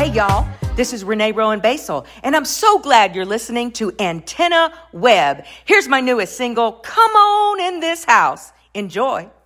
Hey, y'all, this is Renee Rowan Basel, and I'm so glad you're listening to Antenna Web. Here's my newest single, Come On in This House. Enjoy.